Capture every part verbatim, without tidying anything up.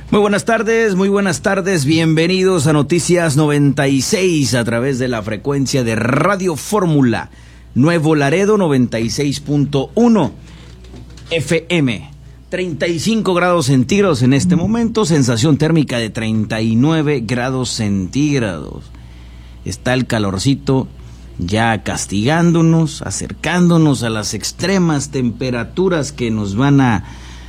Muy buenas tardes, muy buenas tardes, bienvenidos a Noticias noventa y seis a través de la frecuencia de Radio Fórmula, Nuevo Laredo noventa y seis punto uno F M, treinta y cinco grados centígrados en este momento, sensación térmica de treinta y nueve grados centígrados. Está el calorcito ya castigándonos, acercándonos a las extremas temperaturas que nos van a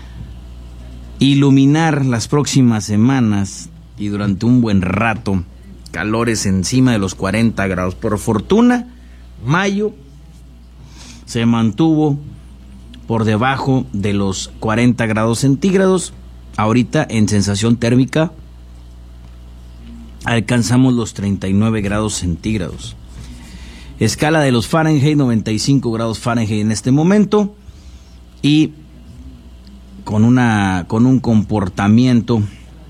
iluminar las próximas semanas y durante un buen rato, calores encima de los cuarenta grados. Por fortuna, mayo se mantuvo por debajo de los cuarenta grados centígrados. Ahorita en sensación térmica alcanzamos los treinta y nueve grados centígrados. Escala de los Fahrenheit, noventa y cinco grados Fahrenheit en este momento, y con una con un comportamiento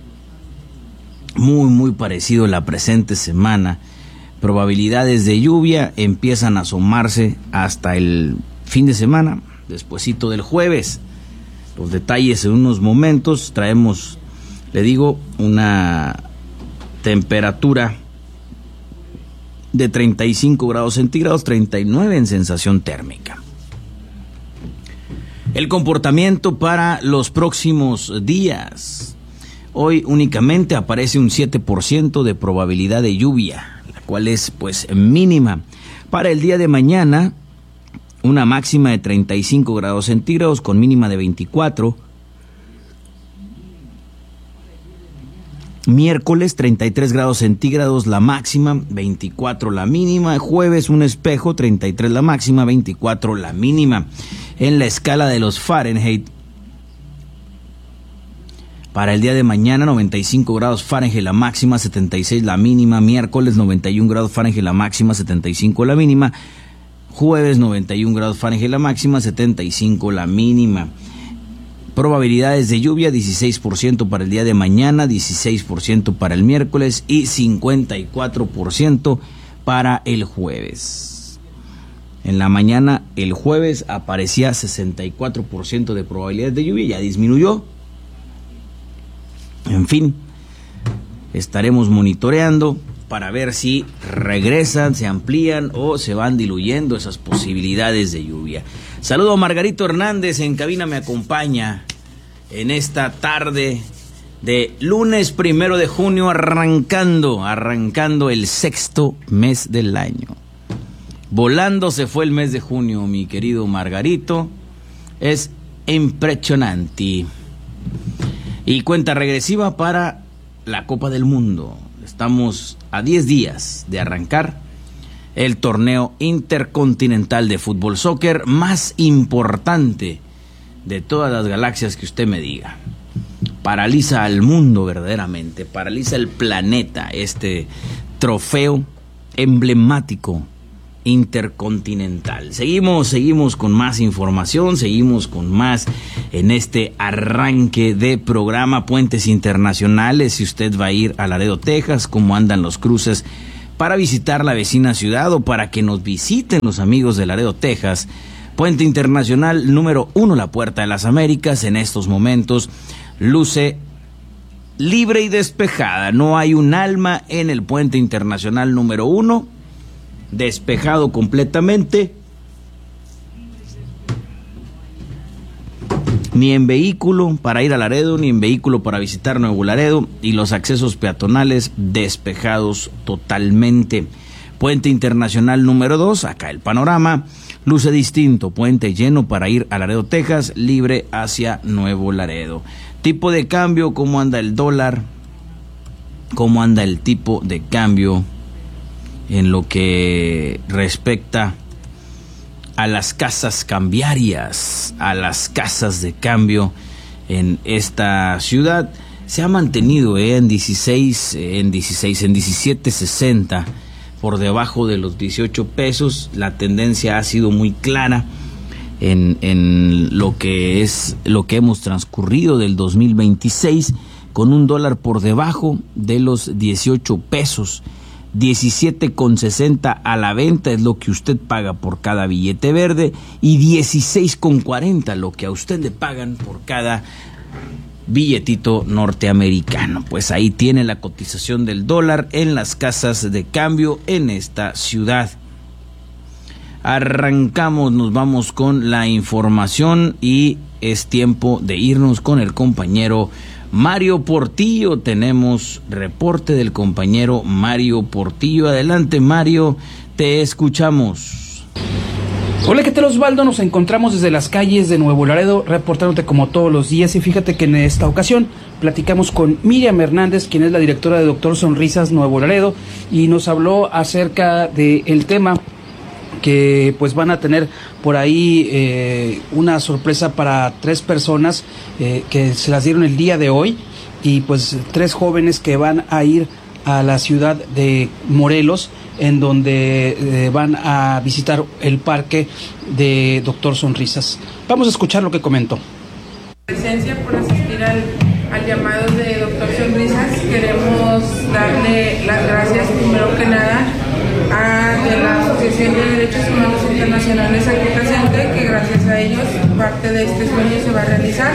muy muy parecido a la presente semana. Probabilidades de lluvia empiezan a asomarse hasta el fin de semana, despuesito del jueves. Los detalles en unos momentos. Traemos, le digo, una temperatura de treinta y cinco grados centígrados, treinta y nueve en sensación térmica. El comportamiento para los próximos días. Hoy únicamente aparece un siete por ciento de probabilidad de lluvia, la cual es pues mínima. Para el día de mañana, una máxima de treinta y cinco grados centígrados con mínima de veinticuatro. Miércoles, treinta y tres grados centígrados la máxima, veinticuatro la mínima. Jueves, un espejo, treinta y tres la máxima, veinticuatro la mínima. En la escala de los Fahrenheit, para el día de mañana, noventa y cinco grados Fahrenheit la máxima, setenta y seis la mínima. Miércoles, noventa y un grados Fahrenheit la máxima, setenta y cinco la mínima. Jueves, noventa y un grados Fahrenheit la máxima, setenta y cinco la mínima. Probabilidades de lluvia, dieciséis por ciento para el día de mañana, dieciséis por ciento para el miércoles y cincuenta y cuatro por ciento para el jueves. En la mañana, el jueves, aparecía sesenta y cuatro por ciento de probabilidades de lluvia, ya disminuyó. En fin, estaremos monitoreando para ver si regresan, se amplían o se van diluyendo esas posibilidades de lluvia. Saludo a Margarito Hernández, en cabina me acompaña en esta tarde de lunes primero de junio, arrancando, arrancando el sexto mes del año. Volando se fue el mes de junio, mi querido Margarito, es impresionante. Y cuenta regresiva para la Copa del Mundo. Estamos a diez días de arrancar el torneo intercontinental de fútbol soccer más importante de todas las galaxias que usted me diga. Paraliza al mundo verdaderamente, paraliza el planeta este trofeo emblemático intercontinental. Seguimos, seguimos con más información, seguimos con más en este arranque de programa. Puentes internacionales, si usted va a ir a Laredo, Texas, cómo andan los cruces para visitar la vecina ciudad o para que nos visiten los amigos de Laredo, Texas. Puente internacional número uno, la Puerta de las Américas, en estos momentos luce libre y despejada. No hay un alma en el puente internacional número uno, despejado completamente, ni en vehículo para ir a Laredo, ni en vehículo para visitar Nuevo Laredo, y los accesos peatonales despejados totalmente. Puente internacional número dos, acá el panorama luce distinto, puente lleno para ir a Laredo, Texas, libre hacia Nuevo Laredo. Tipo de cambio, cómo anda el dólar, cómo anda el tipo de cambio en lo que respecta a las casas cambiarias, a las casas de cambio en esta ciudad. Se ha mantenido eh, en dieciséis, eh, en dieciséis, en diecisiete sesenta, por debajo de los dieciocho pesos. La tendencia ha sido muy clara en, en lo que es lo que hemos transcurrido del dos mil veintiséis, con un dólar por debajo de los dieciocho pesos. diecisiete con sesenta a la venta es lo que usted paga por cada billete verde, y dieciséis con cuarenta lo que a usted le pagan por cada billetito norteamericano. Pues ahí tiene la cotización del dólar en las casas de cambio en esta ciudad. Arrancamos, nos vamos con la información y es tiempo de irnos con el compañero Mario Portillo. Tenemos reporte del compañero Mario Portillo. Adelante, Mario, te escuchamos. Hola, ¿qué tal, Osvaldo? Nos encontramos desde las calles de Nuevo Laredo, reportándote como todos los días, y fíjate que en esta ocasión platicamos con Miriam Hernández, quien es la directora de Doctor Sonrisas Nuevo Laredo, y nos habló acerca del tema que pues van a tener por ahí eh, una sorpresa para tres personas eh, que se las dieron el día de hoy, y pues tres jóvenes que van a ir a la ciudad de Morelos, en donde eh, van a visitar el parque de Doctor Sonrisas. Vamos a escuchar lo que comentó. Presencia por asistir al, al llamado de Doctor Sonrisas. Queremos darle las gracias primero que nada a de la Asociación de Derechos Humanos Internacionales Acutacente, que gracias a ellos parte de este sueño se va a realizar.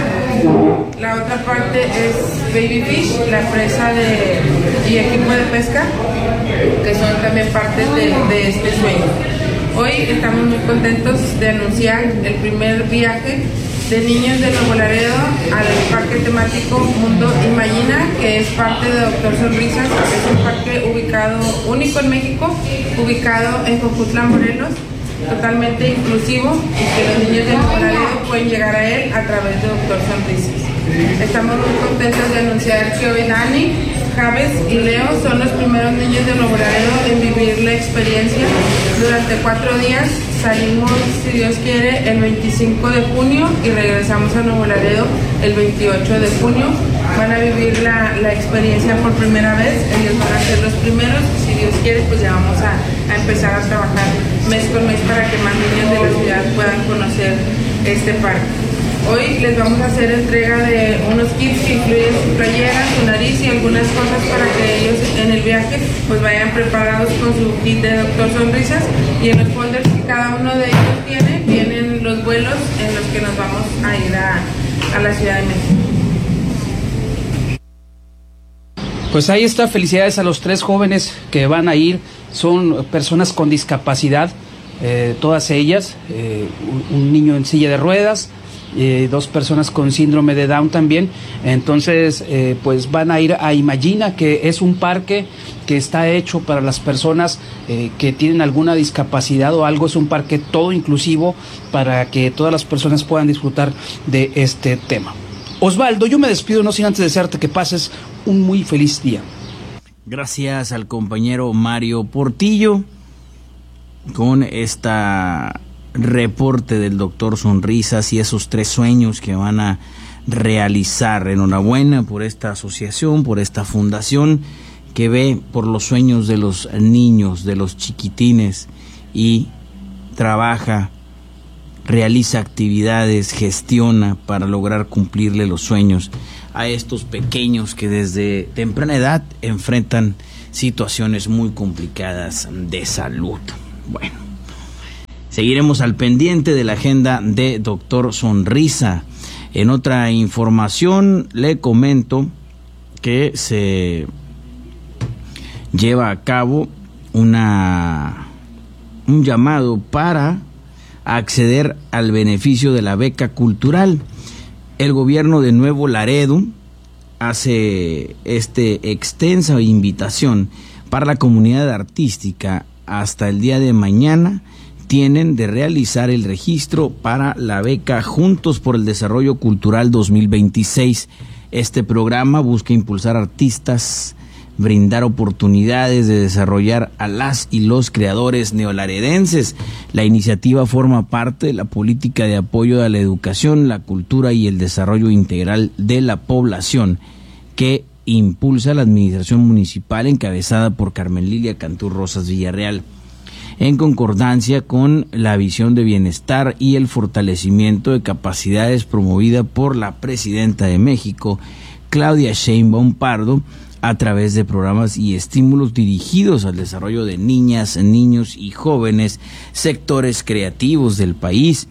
La otra parte es Baby Fish, la empresa de, y equipo de pesca, que son también partes de, de este sueño. Hoy estamos muy contentos de anunciar el primer viaje de niños de Nuevo Laredo al parque temático Mundo Imagina, que es parte de Doctor Sonrisas. Es un parque ubicado, único en México, ubicado en Jojutla, Morelos, totalmente inclusivo, y que los niños de Nuevo Laredo pueden llegar a él a través de Doctor Sonrisas. Estamos muy contentos de anunciar que hoy Dani, Javes y Leo son los primeros niños de Nuevo Laredo en vivir la experiencia. Durante cuatro días salimos, si Dios quiere, el veinticinco de junio y regresamos a Nuevo Laredo el veintiocho de junio. Van a vivir la, la experiencia por primera vez, ellos van a ser los primeros, y si Dios quiere, pues ya vamos a, a empezar a trabajar mes con mes para que más niños de la ciudad puedan conocer este parque. Hoy les vamos a hacer entrega de unos kits que incluyen su playera, su nariz y algunas cosas para que ellos en el viaje pues vayan preparados con su kit de Doctor Sonrisas, y en los folders que cada uno de ellos tiene, vienen los vuelos en los que nos vamos a ir a, a la Ciudad de México. Pues ahí está, felicidades a los tres jóvenes que van a ir, son personas con discapacidad, eh, todas ellas, eh, un, un niño en silla de ruedas, Eh, dos personas con síndrome de Down también. Entonces eh, pues van a ir a Imagina, que es un parque que está hecho para las personas eh, que tienen alguna discapacidad o algo. Es un parque todo inclusivo para que todas las personas puedan disfrutar de este tema. Osvaldo, yo me despido no sin antes desearte que pases un muy feliz día. Gracias al compañero Mario Portillo con esta reporte del Doctor Sonrisas y esos tres sueños que van a realizar. Enhorabuena por esta asociación, por esta fundación que ve por los sueños de los niños, de los chiquitines, y trabaja, realiza actividades, gestiona para lograr cumplirle los sueños a estos pequeños que desde temprana edad enfrentan situaciones muy complicadas de salud. Bueno, seguiremos al pendiente de la agenda de Doctor Sonrisa. En otra información le comento que se lleva a cabo una un llamado para acceder al beneficio de la beca cultural. El gobierno de Nuevo Laredo hace este extensa invitación para la comunidad artística. Hasta el día de mañana tienen de realizar el registro para la beca Juntos por el Desarrollo Cultural dos mil veintiséis. Este programa busca impulsar artistas, brindar oportunidades de desarrollar a las y los creadores neolaredenses. La iniciativa forma parte de la política de apoyo a la educación, la cultura y el desarrollo integral de la población que impulsa la administración municipal encabezada por Carmen Lilia Cantú Rosas Villarreal, en concordancia con la visión de bienestar y el fortalecimiento de capacidades promovida por la presidenta de México, Claudia Sheinbaum Pardo, a través de programas y estímulos dirigidos al desarrollo de niñas, niños y jóvenes, sectores creativos del país.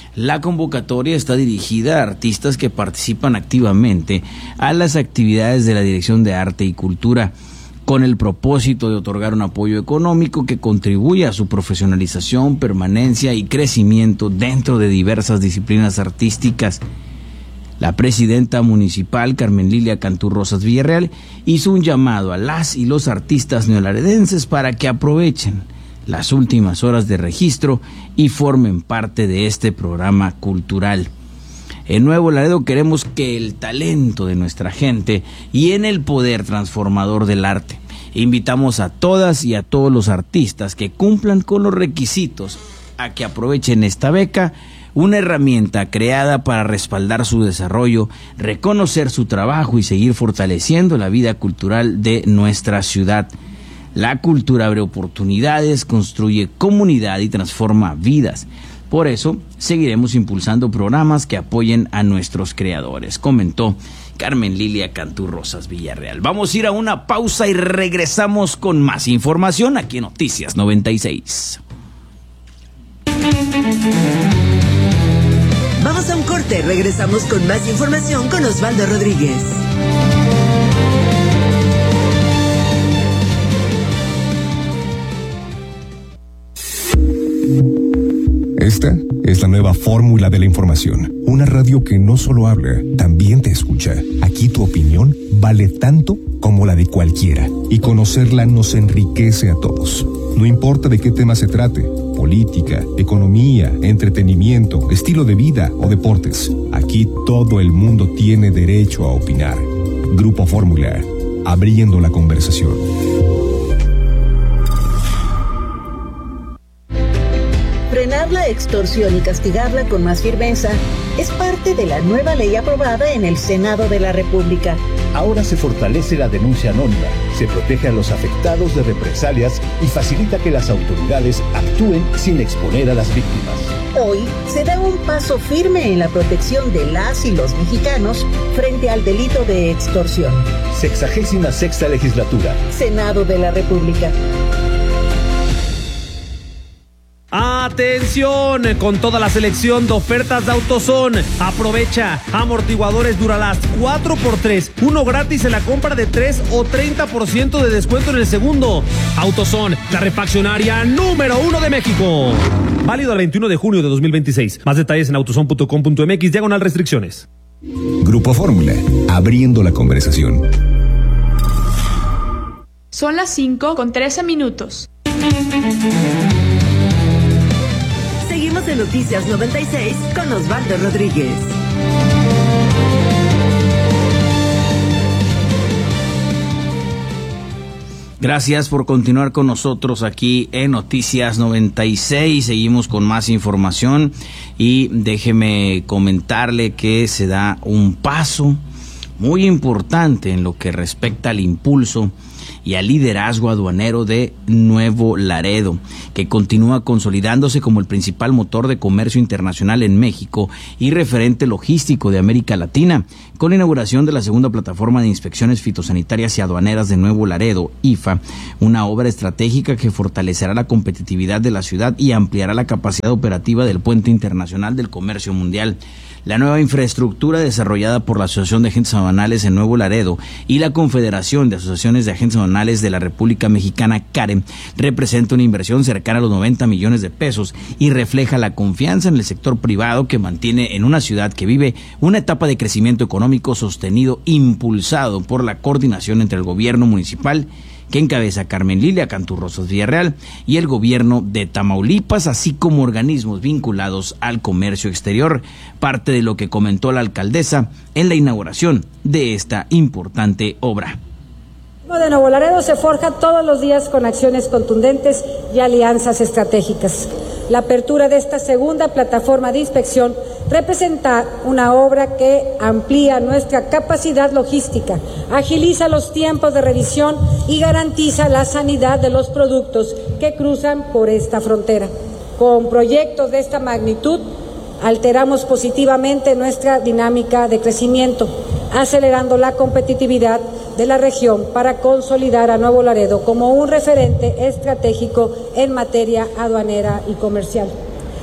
La convocatoria está dirigida a artistas que participan activamente a las actividades de la Dirección de Arte y Cultura, con el propósito de otorgar un apoyo económico que contribuya a su profesionalización, permanencia y crecimiento dentro de diversas disciplinas artísticas. La presidenta municipal, Carmen Lilia Cantú Rosas Villarreal, hizo un llamado a las y los artistas neolaredenses para que aprovechen las últimas horas de registro y formen parte de este programa cultural. En Nuevo Laredo queremos que el talento de nuestra gente y en el poder transformador del arte. Invitamos a todas y a todos los artistas que cumplan con los requisitos a que aprovechen esta beca, una herramienta creada para respaldar su desarrollo, reconocer su trabajo y seguir fortaleciendo la vida cultural de nuestra ciudad. La cultura abre oportunidades, construye comunidad y transforma vidas. Por eso, seguiremos impulsando programas que apoyen a nuestros creadores, comentó Carmen Lilia Cantú Rosas Villarreal. Vamos a ir a una pausa y regresamos con más información aquí en Noticias noventa y seis. Vamos a un corte, regresamos con más información con Osvaldo Rodríguez. Esta es la nueva fórmula de la información. Una radio que no solo habla, también te escucha. Aquí tu opinión vale tanto como la de cualquiera. Y conocerla nos enriquece a todos. No importa de qué tema se trate, política, economía, entretenimiento, estilo de vida o deportes. Aquí todo el mundo tiene derecho a opinar. Grupo Fórmula, abriendo la conversación. Frenar la extorsión y castigarla con más firmeza es parte de la nueva ley aprobada en el Senado de la República. Ahora se fortalece la denuncia anónima, se protege a los afectados de represalias y facilita que las autoridades actúen sin exponer a las víctimas. Hoy se da un paso firme en la protección de las y los mexicanos frente al delito de extorsión. Sexagésima sexta legislatura. Senado de la República. ¡Atención! Con toda la selección de ofertas de AutoZone. Aprovecha. Amortiguadores Duralast cuatro por tres. Uno gratis en la compra de tres o treinta por ciento de descuento en el segundo. AutoZone, la refaccionaria número uno de México. Válido al veintiuno de junio de dos mil veintiséis. Más detalles en autozone punto com punto m x, diagonal restricciones. Grupo Fórmula, abriendo la conversación. Son las cinco con trece minutos. Seguimos en Noticias noventa y seis con Osvaldo Rodríguez. Gracias por continuar con nosotros aquí en Noticias noventa y seis. Seguimos con más información y déjeme comentarle que se da un paso muy importante en lo que respecta al impulso y al liderazgo aduanero de Nuevo Laredo, que continúa consolidándose como el principal motor de comercio internacional en México y referente logístico de América Latina, con la inauguración de la segunda plataforma de inspecciones fitosanitarias y aduaneras de Nuevo Laredo, I F A, una obra estratégica que fortalecerá la competitividad de la ciudad y ampliará la capacidad operativa del puente internacional del comercio mundial. La nueva infraestructura desarrollada por la Asociación de Agentes Aduanales en Nuevo Laredo y la Confederación de Asociaciones de Agentes Aduanales de la República Mexicana, CARE, representa una inversión cercana a los noventa millones de pesos y refleja la confianza en el sector privado que mantiene en una ciudad que vive una etapa de crecimiento económico sostenido impulsado por la coordinación entre el gobierno municipal, que encabeza Carmen Lilia Cantú Rosas Villarreal, y el gobierno de Tamaulipas, así como organismos vinculados al comercio exterior, parte de lo que comentó la alcaldesa en la inauguración de esta importante obra. El de Nuevo Laredo se forja todos los días con acciones contundentes y alianzas estratégicas. La apertura de esta segunda plataforma de inspección representa una obra que amplía nuestra capacidad logística, agiliza los tiempos de revisión y garantiza la sanidad de los productos que cruzan por esta frontera. Con proyectos de esta magnitud, alteramos positivamente nuestra dinámica de crecimiento, acelerando la competitividad de la región para consolidar a Nuevo Laredo como un referente estratégico en materia aduanera y comercial.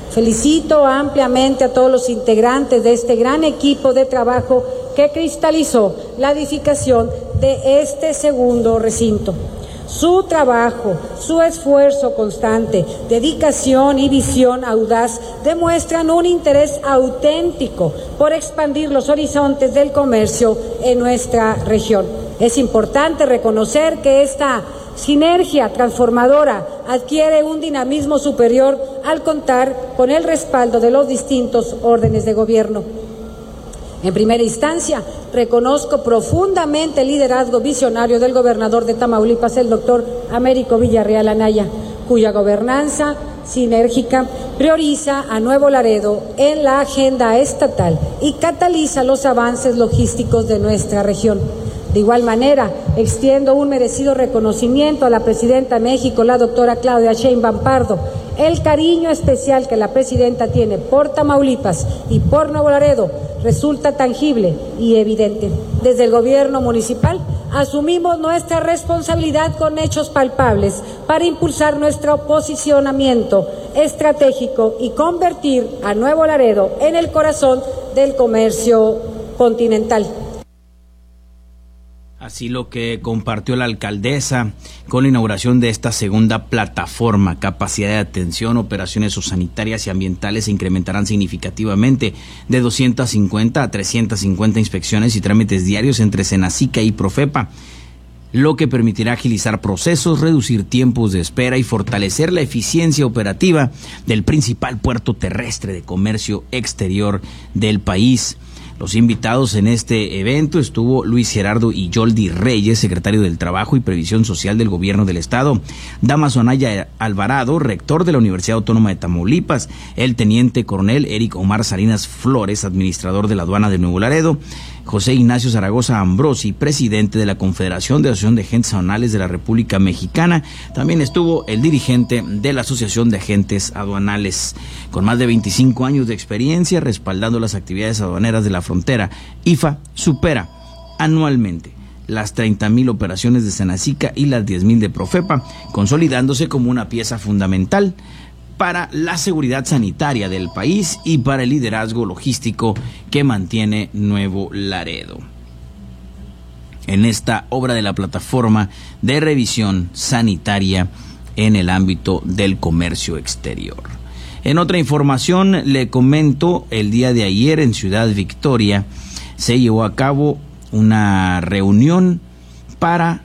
Felicito ampliamente a todos los integrantes de este gran equipo de trabajo que cristalizó la edificación de este segundo recinto. Su trabajo, su esfuerzo constante, dedicación y visión audaz demuestran un interés auténtico por expandir los horizontes del comercio en nuestra región. Es importante reconocer que esta sinergia transformadora adquiere un dinamismo superior al contar con el respaldo de los distintos órdenes de gobierno. En primera instancia, reconozco profundamente el liderazgo visionario del gobernador de Tamaulipas, el doctor Américo Villarreal Anaya, cuya gobernanza sinérgica prioriza a Nuevo Laredo en la agenda estatal y cataliza los avances logísticos de nuestra región. De igual manera, extiendo un merecido reconocimiento a la presidenta de México, la doctora Claudia Sheinbaum Pardo. El cariño especial que la presidenta tiene por Tamaulipas y por Nuevo Laredo resulta tangible y evidente. Desde el gobierno municipal asumimos nuestra responsabilidad con hechos palpables para impulsar nuestro posicionamiento estratégico y convertir a Nuevo Laredo en el corazón del comercio continental. Así lo que compartió la alcaldesa con la inauguración de esta segunda plataforma. Capacidad de atención, operaciones sanitarias y ambientales se incrementarán significativamente de doscientas cincuenta a trescientas cincuenta inspecciones y trámites diarios entre Senacica y Profepa, lo que permitirá agilizar procesos, reducir tiempos de espera y fortalecer la eficiencia operativa del principal puerto terrestre de comercio exterior del país. Los invitados en este evento estuvo Luis Gerardo Iyoldi Reyes, secretario del Trabajo y Previsión Social del Gobierno del Estado, Damaso Anaya Alvarado, rector de la Universidad Autónoma de Tamaulipas, el teniente coronel Eric Omar Salinas Flores, administrador de la aduana de Nuevo Laredo, José Ignacio Zaragoza Ambrosi, presidente de la Confederación de Asociación de Agentes Aduanales de la República Mexicana. También estuvo el dirigente de la Asociación de Agentes Aduanales. Con más de veinticinco años de experiencia respaldando las actividades aduaneras de la frontera, I F A supera anualmente las treinta mil operaciones de Senacica y las diez mil de Profepa, consolidándose como una pieza fundamental para la seguridad sanitaria del país y para el liderazgo logístico que mantiene Nuevo Laredo en esta obra de la plataforma de revisión sanitaria en el ámbito del comercio exterior. En otra información, le comento, el día de ayer en Ciudad Victoria se llevó a cabo una reunión para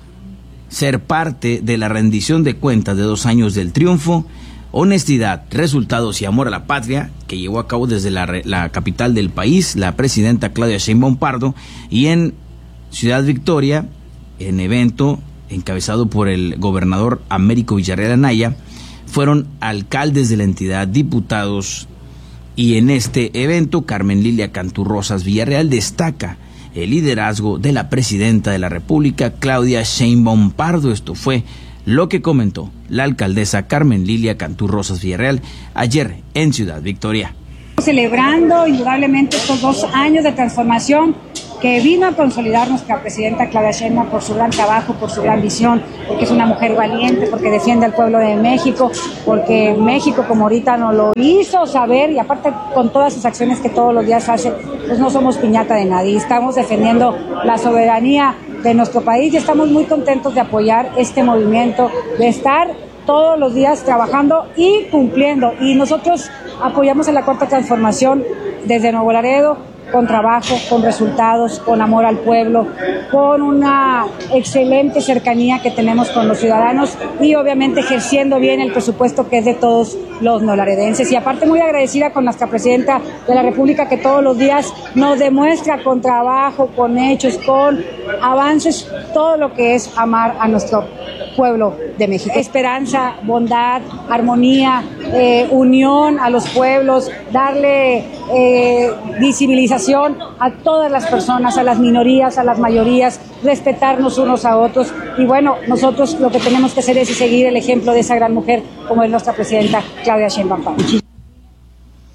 ser parte de la rendición de cuentas de dos años del triunfo, honestidad, resultados y amor a la patria, que llevó a cabo desde la, la capital del país, la presidenta Claudia Sheinbaum Pardo, y en Ciudad Victoria, en evento encabezado por el gobernador Américo Villarreal Anaya, fueron alcaldes de la entidad, diputados, y en este evento Carmen Lilia Cantú Rosas Villarreal destaca el liderazgo de la presidenta de la República, Claudia Sheinbaum Pardo. Esto fue lo que comentó la alcaldesa Carmen Lilia Cantú Rosas Villarreal ayer en Ciudad Victoria. Celebrando indudablemente estos dos años de transformación que vino a consolidar nuestra presidenta Claudia Sheinbaum por su gran trabajo, por su gran visión, porque es una mujer valiente, porque defiende al pueblo de México, porque México, como ahorita nos lo hizo saber, y aparte con todas sus acciones que todos los días hace, pues no somos piñata de nadie, estamos defendiendo la soberanía de nuestro país y estamos muy contentos de apoyar este movimiento, de estar todos los días trabajando y cumpliendo. Y nosotros apoyamos en la Cuarta Transformación desde Nuevo Laredo, con trabajo, con resultados, con amor al pueblo, con una excelente cercanía que tenemos con los ciudadanos y obviamente ejerciendo bien el presupuesto que es de todos los neolaredenses. Y aparte muy agradecida con nuestra presidenta de la República que todos los días nos demuestra con trabajo, con hechos, con avances, todo lo que es amar a nuestro pueblo de México. Esperanza, bondad, armonía, eh, unión a los pueblos, darle eh, visibilización a todas las personas, a las minorías, a las mayorías, respetarnos unos a otros. Y bueno, nosotros lo que tenemos que hacer es seguir el ejemplo de esa gran mujer como es nuestra presidenta Claudia Sheinbaum Pardo.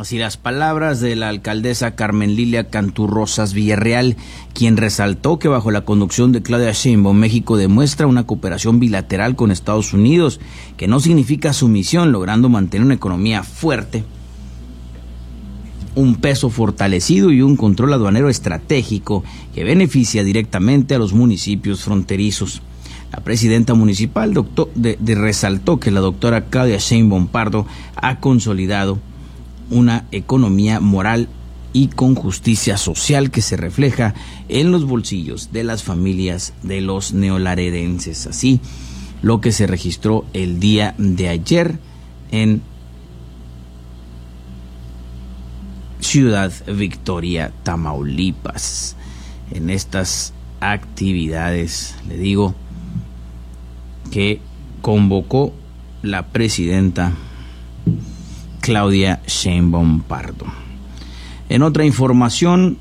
Así las palabras de la alcaldesa Carmen Lilia Cantú Rosas Villarreal, quien resaltó que bajo la conducción de Claudia Sheinbaum, México demuestra una cooperación bilateral con Estados Unidos, que no significa sumisión, logrando mantener una economía fuerte, un peso fortalecido y un control aduanero estratégico que beneficia directamente a los municipios fronterizos. La presidenta municipal doctor, de, de resaltó que la doctora Claudia Sheinbaum Pardo ha consolidado una economía moral y con justicia social que se refleja en los bolsillos de las familias de los neolaredenses. Así lo que se registró el día de ayer en Ciudad Victoria, Tamaulipas. En estas actividades, le digo, que convocó la presidenta Claudia Sheinbaum Pardo. En otra información,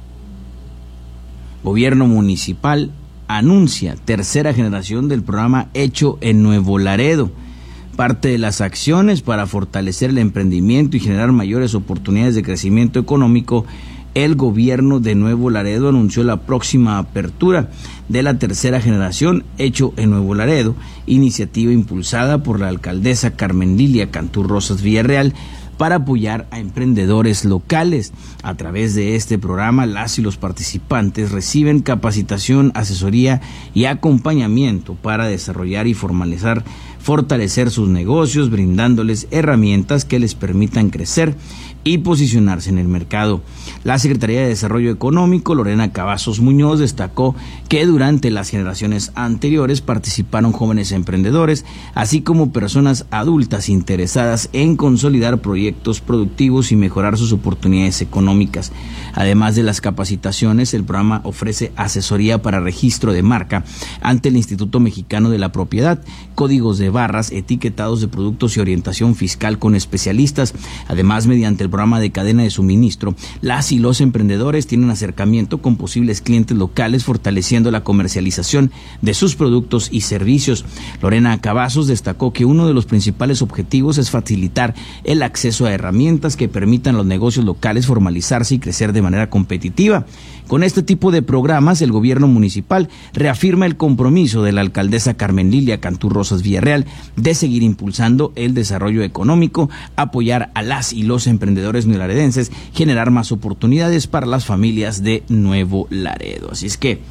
gobierno municipal anuncia tercera generación del programa Hecho en Nuevo Laredo. Parte de las acciones para fortalecer el emprendimiento y generar mayores oportunidades de crecimiento económico, el gobierno de Nuevo Laredo anunció la próxima apertura de la tercera generación Hecho en Nuevo Laredo, iniciativa impulsada por la alcaldesa Carmen Lilia Cantú Rosas Villarreal para apoyar a emprendedores locales. A través de este programa, las y los participantes reciben capacitación, asesoría y acompañamiento para desarrollar y formalizar, fortalecer sus negocios, brindándoles herramientas que les permitan crecer y posicionarse en el mercado. La Secretaría de Desarrollo Económico, Lorena Cavazos Muñoz, destacó que durante las generaciones anteriores participaron jóvenes emprendedores, así como personas adultas interesadas en consolidar proyectos productivos y mejorar sus oportunidades económicas. Además de las capacitaciones, el programa ofrece asesoría para registro de marca ante el Instituto Mexicano de la Propiedad, códigos de barras, etiquetados de productos y orientación fiscal con especialistas. Además, mediante el programa de cadena de suministro, las y los emprendedores tienen acercamiento con posibles clientes locales, fortaleciendo la comercialización de sus productos y servicios. Lorena Cavazos destacó que uno de los principales objetivos es facilitar el acceso a herramientas que permitan a los negocios locales formalizarse y crecer de manera competitiva. Con este tipo de programas, el gobierno municipal reafirma el compromiso de la alcaldesa Carmen Lilia Cantú Rosas Villarreal de seguir impulsando el desarrollo económico, apoyar a las y los emprendedores neolaredenses, generar más oportunidades para las familias de Nuevo Laredo. Así es que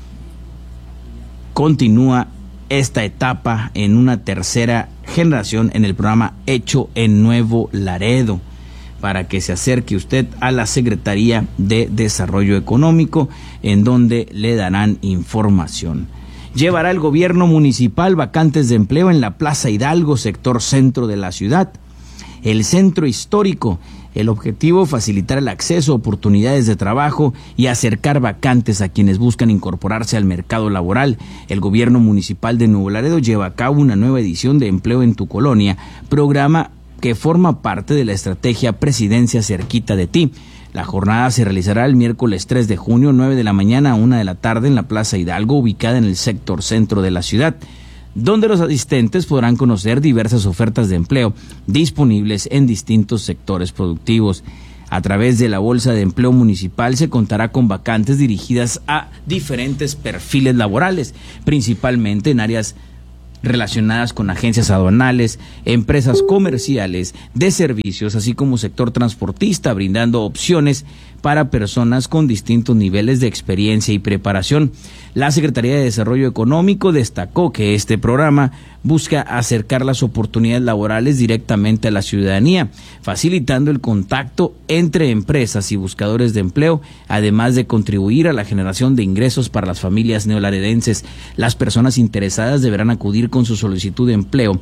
continúa esta etapa en una tercera generación en el programa Hecho en Nuevo Laredo, para que se acerque usted a la Secretaría de Desarrollo Económico, en donde le darán información. Llevará el gobierno municipal vacantes de empleo en la Plaza Hidalgo, sector centro de la ciudad. El centro histórico, el objetivo, facilitar el acceso a oportunidades de trabajo y acercar vacantes a quienes buscan incorporarse al mercado laboral. El gobierno municipal de Nuevo Laredo lleva a cabo una nueva edición de Empleo en tu Colonia, programa que forma parte de la estrategia Presidencia Cerquita de Ti. La jornada se realizará el miércoles tres de junio, nueve de la mañana a una de la tarde, en la Plaza Hidalgo, ubicada en el sector centro de la ciudad, donde los asistentes podrán conocer diversas ofertas de empleo disponibles en distintos sectores productivos. A través de la Bolsa de Empleo Municipal se contará con vacantes dirigidas a diferentes perfiles laborales, principalmente en áreas relacionadas con agencias aduanales, empresas comerciales, de servicios, así como sector transportista, brindando opciones para personas con distintos niveles de experiencia y preparación. La Secretaría de Desarrollo Económico destacó que este programa busca acercar las oportunidades laborales directamente a la ciudadanía, facilitando el contacto entre empresas y buscadores de empleo, además de contribuir a la generación de ingresos para las familias neolaredenses. Las personas interesadas deberán acudir con su solicitud de empleo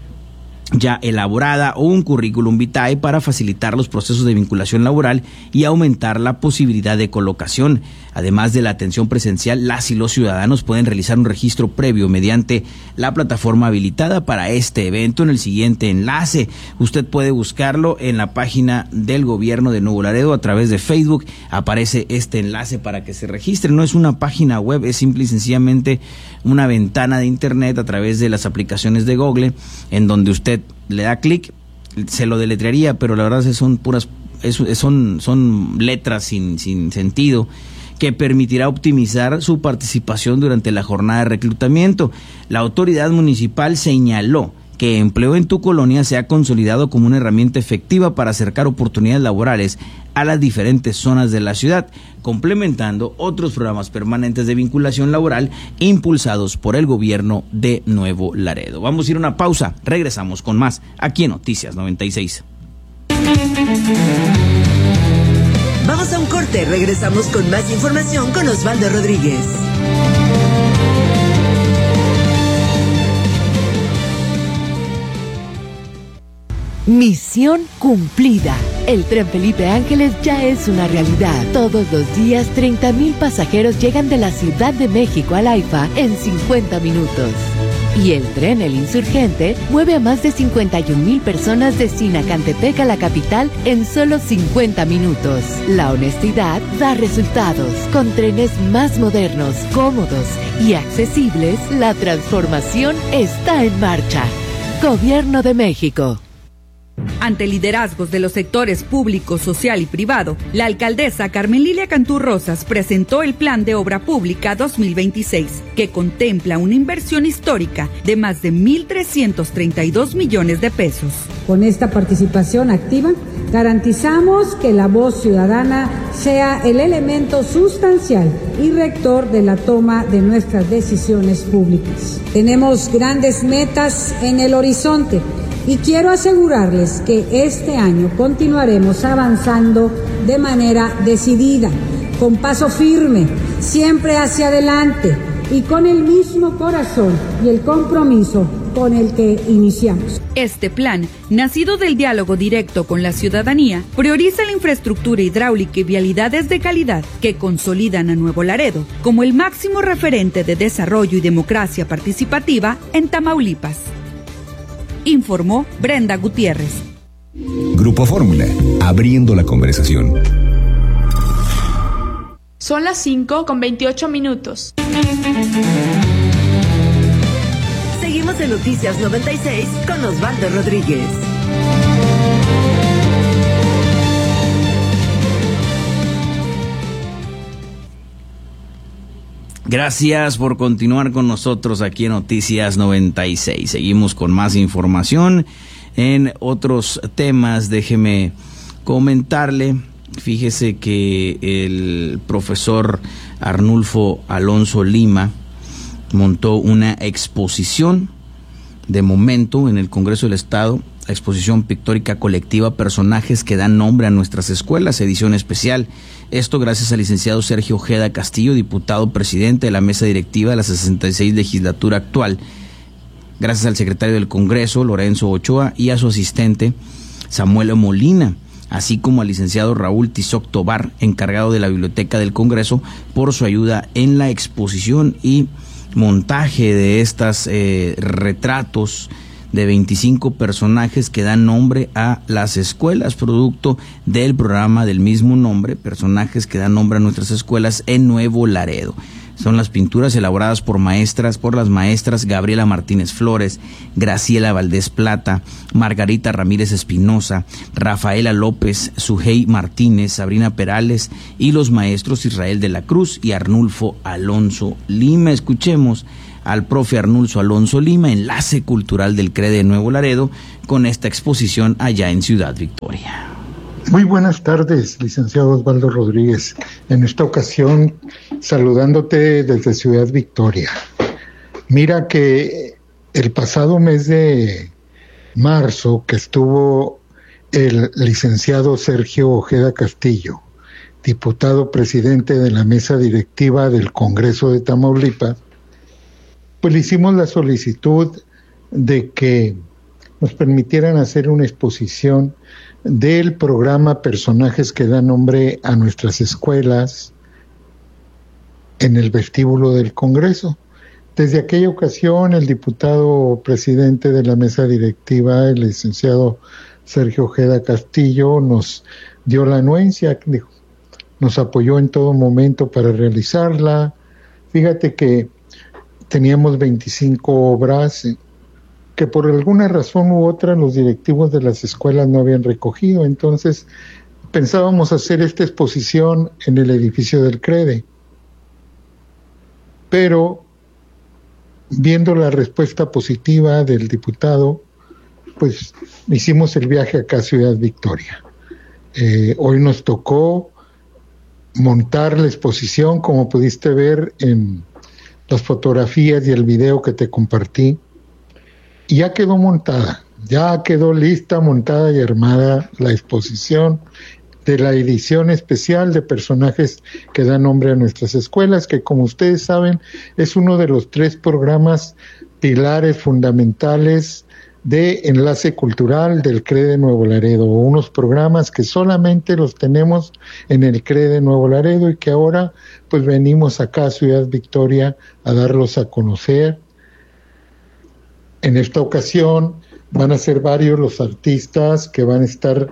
ya elaborada o un currículum vitae para facilitar los procesos de vinculación laboral y aumentar la posibilidad de colocación. Además de la atención presencial, las y los ciudadanos pueden realizar un registro previo mediante la plataforma habilitada para este evento en el siguiente enlace. Usted puede buscarlo en la página del gobierno de Nuevo Laredo a través de Facebook. Aparece este enlace para que se registre. No es una página web, es simple y sencillamente una ventana de internet a través de las aplicaciones de Google, en donde usted le da clic, se lo deletrearía, pero la verdad es que son puras es, son, son letras sin, sin sentido, que permitirá optimizar su participación durante la jornada de reclutamiento. La autoridad municipal señaló que Empleo en tu Colonia se ha consolidado como una herramienta efectiva para acercar oportunidades laborales a las diferentes zonas de la ciudad, complementando otros programas permanentes de vinculación laboral impulsados por el gobierno de Nuevo Laredo. Vamos a ir a una pausa, regresamos con más aquí en Noticias noventa y seis. Vamos a un corte, regresamos con más información con Osvaldo Rodríguez. Misión cumplida. El Tren Felipe Ángeles ya es una realidad. Todos los días, treinta mil pasajeros llegan de la Ciudad de México al AIFA en cincuenta minutos. Y el tren El Insurgente mueve a más de cincuenta y un mil personas de Sinacantepec a la capital en solo cincuenta minutos. La honestidad da resultados. Con trenes más modernos, cómodos y accesibles, la transformación está en marcha. Gobierno de México. Ante liderazgos de los sectores público, social y privado, la alcaldesa Carmen Lilia Cantú Rosas presentó el Plan de Obra Pública dos mil veintiséis, que contempla una inversión histórica de más de mil trescientos treinta y dos millones de pesos. Con esta participación activa, garantizamos que la voz ciudadana sea el elemento sustancial y rector de la toma de nuestras decisiones públicas. Tenemos grandes metas en el horizonte y quiero asegurarles que este año continuaremos avanzando de manera decidida, con paso firme, siempre hacia adelante y con el mismo corazón y el compromiso con el que iniciamos. Este plan, nacido del diálogo directo con la ciudadanía, prioriza la infraestructura hidráulica y vialidades de calidad que consolidan a Nuevo Laredo como el máximo referente de desarrollo y democracia participativa en Tamaulipas. Informó Brenda Gutiérrez. Grupo Fórmula, abriendo la conversación. Son las cinco con veintiocho minutos. Seguimos en Noticias noventa y seis con Osvaldo Rodríguez. Gracias por continuar con nosotros aquí en Noticias noventa y seis. Seguimos con más información en otros temas. Déjeme comentarle, fíjese que el profesor Arnulfo Alonso Lima montó una exposición de momento en el Congreso del Estado, la exposición pictórica colectiva Personajes que dan nombre a nuestras escuelas, edición especial. Esto gracias al licenciado Sergio Ojeda Castillo, diputado presidente de la mesa directiva de la sesenta y seis legislatura actual. Gracias al secretario del Congreso, Lorenzo Ochoa, y a su asistente, Samuel Molina, así como al licenciado Raúl Tizoc Tobar, encargado de la Biblioteca del Congreso, por su ayuda en la exposición y montaje de estas eh, retratos de veinticinco personajes que dan nombre a las escuelas, producto del programa del mismo nombre, Personajes que dan nombre a nuestras escuelas en Nuevo Laredo. Son las pinturas elaboradas por maestras, por las maestras Gabriela Martínez Flores, Graciela Valdés Plata, Margarita Ramírez Espinosa, Rafaela López, Sujei Martínez, Sabrina Perales y los maestros Israel de la Cruz y Arnulfo Alonso Lima. Escuchemos al profe Arnulfo Alonso Lima, enlace cultural del C R E de Nuevo Laredo, con esta exposición allá en Ciudad Victoria. Muy buenas tardes, licenciado Osvaldo Rodríguez. En esta ocasión, saludándote desde Ciudad Victoria. Mira que el pasado mes de marzo, que estuvo el licenciado Sergio Ojeda Castillo, diputado presidente de la mesa directiva del Congreso de Tamaulipas, pues le hicimos la solicitud de que nos permitieran hacer una exposición del programa Personajes que dan nombre a nuestras escuelas en el vestíbulo del Congreso. Desde aquella ocasión, el diputado presidente de la mesa directiva, el licenciado Sergio Ojeda Castillo, nos dio la anuencia, dijo, nos apoyó en todo momento para realizarla. Fíjate que teníamos veinticinco obras que por alguna razón u otra los directivos de las escuelas no habían recogido. Entonces pensábamos hacer esta exposición en el edificio del CREDE, pero viendo la respuesta positiva del diputado, pues hicimos el viaje acá a Ciudad Victoria. Eh, hoy nos tocó montar la exposición, como pudiste ver en las fotografías y el video que te compartí, y ya quedó montada, ya quedó lista, montada y armada la exposición de la edición especial de personajes que dan nombre a nuestras escuelas, que como ustedes saben es uno de los tres programas pilares fundamentales de enlace cultural del CREDE Nuevo Laredo, unos programas que solamente los tenemos en el CREDE Nuevo Laredo y que ahora pues venimos acá a Ciudad Victoria a darlos a conocer. En esta ocasión van a ser varios los artistas que van a estar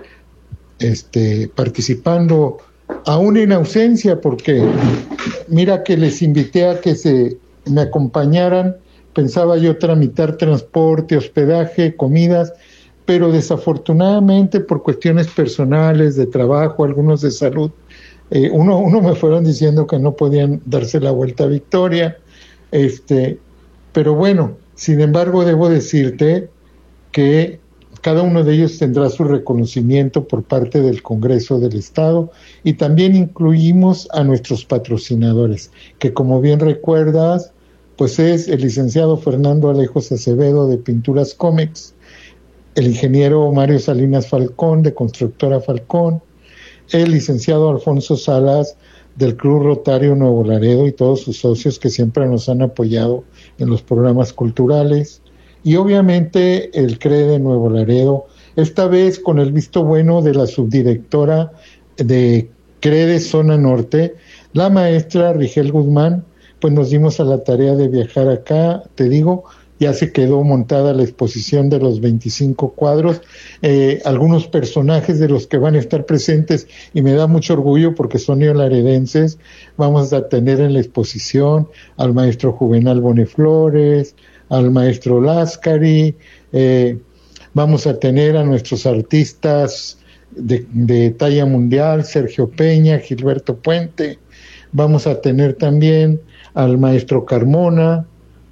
este, participando, aún en ausencia, porque mira que les invité a que se me acompañaran. Pensaba yo tramitar transporte, hospedaje, comidas, pero desafortunadamente por cuestiones personales, de trabajo, algunos de salud, eh, uno, uno me fueron diciendo que no podían darse la vuelta a Victoria, este, pero bueno, sin embargo debo decirte que cada uno de ellos tendrá su reconocimiento por parte del Congreso del Estado, y también incluimos a nuestros patrocinadores, que como bien recuerdas, pues es el licenciado Fernando Alejos Acevedo de Pinturas Comex, el ingeniero Mario Salinas Falcón de Constructora Falcón, el licenciado Alfonso Salas del Club Rotario Nuevo Laredo y todos sus socios que siempre nos han apoyado en los programas culturales, y obviamente el CREDE Nuevo Laredo, esta vez con el visto bueno de la subdirectora de CREDE Zona Norte, la maestra Rigel Guzmán. Pues nos dimos a la tarea de viajar acá, te digo, ya se quedó montada la exposición de los veinticinco cuadros, eh, algunos personajes de los que van a estar presentes, y me da mucho orgullo porque son neolaredenses. Vamos a tener en la exposición al maestro Juvenal Boneflores, al maestro Láscari, eh, vamos a tener a nuestros artistas de, de talla mundial, Sergio Peña, Gilberto Puente, vamos a tener también al maestro Carmona,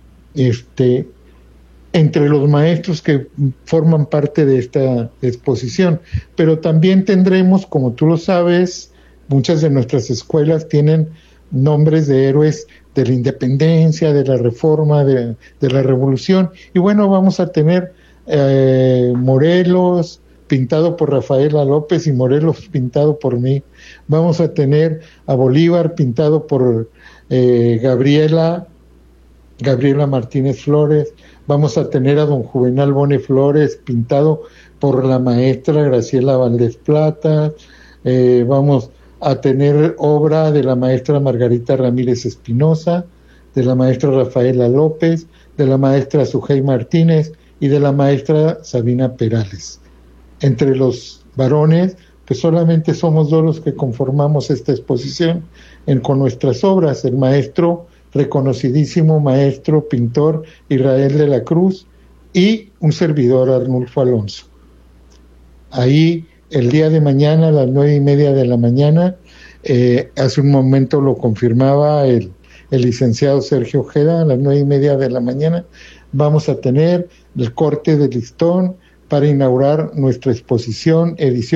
este, entre los maestros que forman parte de esta exposición. Pero también tendremos, como tú lo sabes, muchas de nuestras escuelas tienen nombres de héroes de la independencia, de la reforma, de, de la revolución, y bueno, vamos a tener eh, Morelos pintado por Rafaela López y Morelos pintado por mí. Vamos a tener a Bolívar pintado por eh, Gabriela Gabriela Martínez Flores. Vamos a tener a don Juvenal Bone Flores pintado por la maestra Graciela Valdés Plata. Eh, vamos a tener obra de la maestra Margarita Ramírez Espinosa, de la maestra Rafaela López, de la maestra Sujei Martínez y de la maestra Sabina Perales. Entre los varones, pues solamente somos dos los que conformamos esta exposición en, con nuestras obras, el maestro, reconocidísimo maestro pintor Israel de la Cruz, y un servidor, Arnulfo Alonso. Ahí, el día de mañana, a las nueve y media de la mañana, eh, hace un momento lo confirmaba el, el licenciado Sergio Ojeda, a las nueve y media de la mañana, vamos a tener el corte de listón para inaugurar nuestra exposición edición